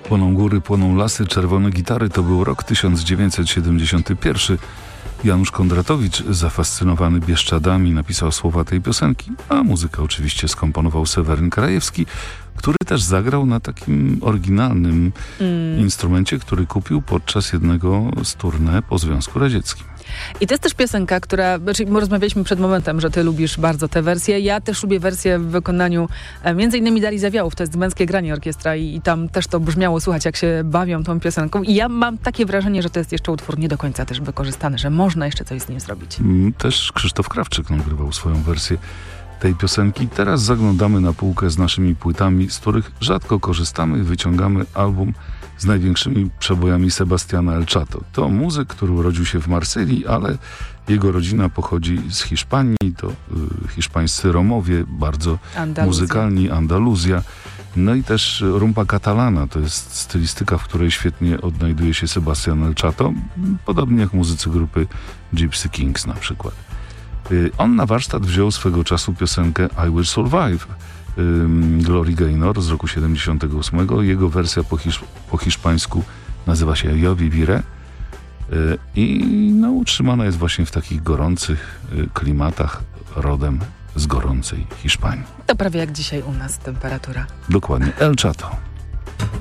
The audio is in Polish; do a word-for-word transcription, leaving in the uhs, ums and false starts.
Płoną góry, płoną lasy, czerwone gitary to był rok tysiąc dziewięćset siedemdziesiąty pierwszy. Janusz Kondratowicz, zafascynowany Bieszczadami, napisał słowa tej piosenki, a muzykę oczywiście skomponował Seweryn Krajewski, który też zagrał na takim oryginalnym mm. instrumencie, który kupił podczas jednego z tournée po Związku Radzieckim. I to jest też piosenka, która, znaczy my rozmawialiśmy przed momentem, że ty lubisz bardzo tę wersję. Ja też lubię wersję w wykonaniu e, między innymi Darii Zawiałów, to jest Męskie Granie Orkiestra i, i tam też to brzmiało, słuchać jak się bawią tą piosenką. I ja mam takie wrażenie, że to jest jeszcze utwór nie do końca też wykorzystany, że można jeszcze coś z nim zrobić. Też Krzysztof Krawczyk nagrywał swoją wersję tej piosenki. Teraz zaglądamy na półkę z naszymi płytami, z których rzadko korzystamy. Wyciągamy album z największymi przebojami Sebastiana Elchato. To muzyk, który urodził się w Marsylii, ale jego rodzina pochodzi z Hiszpanii. To y, hiszpańscy Romowie, bardzo Andaluzja. muzykalni, Andaluzja. No i też rumba catalana, to jest stylistyka, w której świetnie odnajduje się Sebastian Elchato, podobnie jak muzycy grupy Gypsy Kings na przykład. Y, on na warsztat wziął swego czasu piosenkę I Will Survive Glory Gaynor z roku siedemdziesiątego ósmego. Jego wersja po, hisz, po hiszpańsku nazywa się Yo Viviré i no, utrzymana jest właśnie w takich gorących klimatach, rodem z gorącej Hiszpanii. To prawie jak dzisiaj u nas temperatura. Dokładnie. Elchato.